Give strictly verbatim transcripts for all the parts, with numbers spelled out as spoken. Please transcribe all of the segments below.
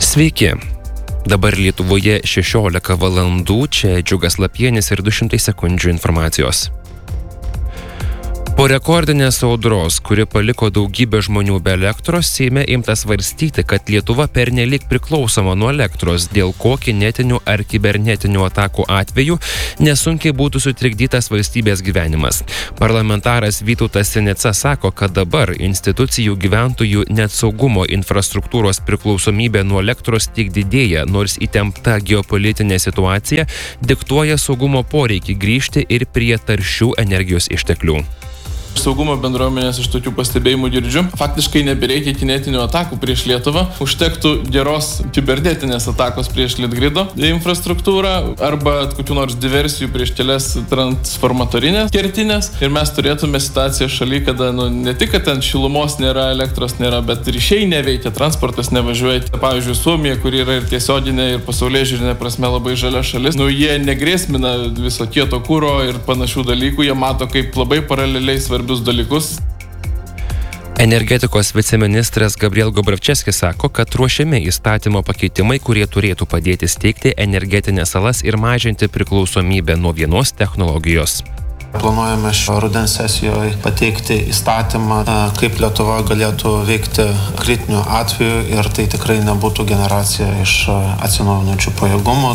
Sveiki. Dabar Lietuvoje šešiolika valandų, čia Džiugas Lapienis ir du šimtai sekundžių informacijos. Po rekordinės audros, kuri paliko daugybę žmonių be elektros, Seime imta svarstyti, kad Lietuva pernelyg priklausoma nuo elektros, dėl ko kinetinių ar kibernetinių atakų atveju nesunkiai būtų sutrikdytas valstybės gyvenimas. Parlamentaras Vytautas Sinica sako, kad dabar institucijų gyventojų net saugumo infrastruktūros priklausomybė nuo elektros tik didėja, nors įtempta geopolitinė situacija diktuoja saugumo poreikį grįžti ir prie taršių energijos išteklių. Saugumo bendruomenės iš tokių pastebėjimų girdžiu. Faktiškai nebereikia kinetinių atakų prieš Lietuvą. Užtektų geros kibernetinės atakos prieš Litgrido infrastruktūrą arba kokių nors diversijų prieš kelias transformatorinės kertinės. Ir mes turėtume situaciją šaly, kada nu, ne tik, kad ten šilumos nėra, elektros nėra, bet ryšiai neveikia, transportas nevažiuoja. Pavyzdžiui, Suomija, kuri yra ir tiesioginė, ir pasaulėžiūrinė prasme labai žalia šalis, nu jie negrėsmina viso kieto kuro ir panašių dalykų. Jie mato kaip labai paraleliai svarbi dalykus. Energetikos viceministras Gabriel Gobravčeskis sako, kad ruošiami įstatymo pakeitimai, kurie turėtų padėti steigti energetinės salas ir mažinti priklausomybę nuo vienos technologijos. Planuojame šio rudens sesijoje pateikti įstatymą, kaip Lietuva galėtų veikti kritiniu atveju ir tai tikrai nebūtų generacija iš atsinaujinančių pajėgumų.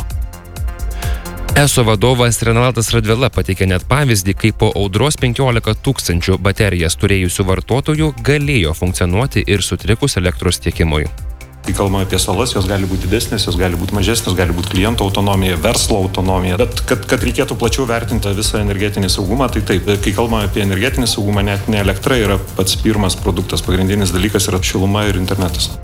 Eso vadovas Renaldas Radvila pateikė net pavyzdį, kaip po audros penkiolika tūkstančių baterijas turėjusių vartotojų galėjo funkcionuoti ir sutrikus elektros tiekimui. Kai kalbame apie salas, jos gali būti didesnės, jos gali būti mažesnės, gali būti klientų autonomija, verslo autonomija. Bet kad, kad reikėtų plačiau vertinti visą energetinį saugumą, tai taip. Kai kalbame apie energetinį saugumą, net ne elektra yra pats pirmas produktas. Pagrindinis dalykas yra šiluma ir internetas.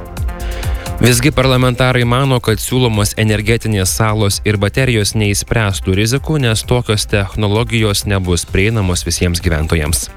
Visgi parlamentarai mano, kad siūlomos energetinės salos ir baterijos neįspręstų rizikų, nes tokios technologijos nebus prieinamos visiems gyventojams.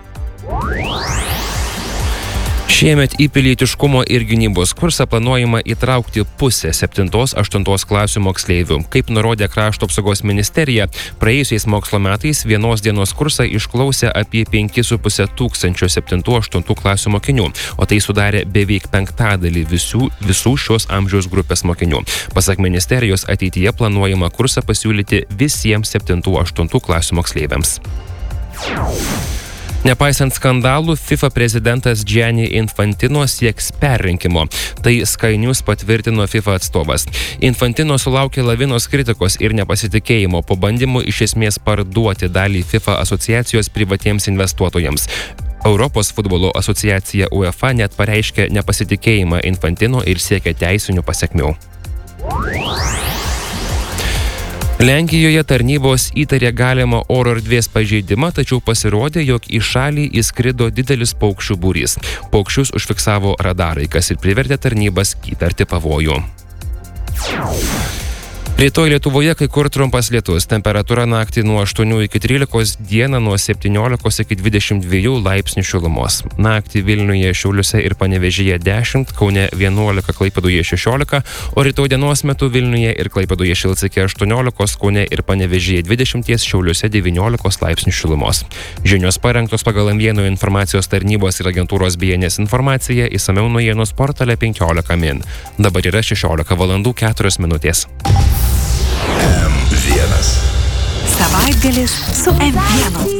Šiemet į pilietiškumo ir gynybos kursą planuojama įtraukti pusę septintos aštuntos klasių moksleivių. Kaip nurodė Krašto apsaugos ministerija, praėjusiais mokslo metais vienos dienos kursą išklausė apie penki su puse tūkstančio septintų aštuntų klasių mokinių, o tai sudarė beveik penktadalį visų, visų šios amžiaus grupės mokinių. Pasak ministerijos, ateityje planuojama kursą pasiūlyti visiems septintų aštuntų klasių moksleiviams. Nepaisant skandalų, FIFA prezidentas Gianni Infantino sieks perrinkimo. Tai Sky News patvirtino FIFA atstovas. Infantino sulaukė lavinos kritikos ir nepasitikėjimo po bandymų iš esmės parduoti dalį FIFA asociacijos privatiems investuotojams. Europos futbolo asociacija UEFA net pareiškė nepasitikėjimą Infantino ir siekia teisinių pasekmių. Lenkijoje tarnybos įtarė galimą oro erdvės pažeidimą, tačiau pasirodė, jog į šalį įskrido didelis paukščių būrys. Paukščius užfiksavo radarai, kas ir privertė tarnybas įtarti pavojų. Rytoj Lietuvoje kai kur trumpas lietus, temperatūra naktį nuo aštuonių iki trylikos, dieną nuo septyniolikos iki dvidešimt dviejų laipsnių šilumos. Naktį Vilniuje, Šiauliuose ir Panevėžyje dešimt, Kaune vienuolika, Klaipėdoje šešiolika, o rytoj dienos metu Vilniuje ir Klaipėdoje šils iki aštuoniolikos, Kaune ir Panevėžyje dvidešimt, Šiauliuose devyniolikos laipsnių šilumos. Žinios parengtos pagal M vienas informacijos tarnybos ir agentūros B N S informaciją, išsamiau naujienos portale penkiolika min. Dabar yra šešiolika valandų keturios minutės. M vienas. Savaitgalis su M vienas.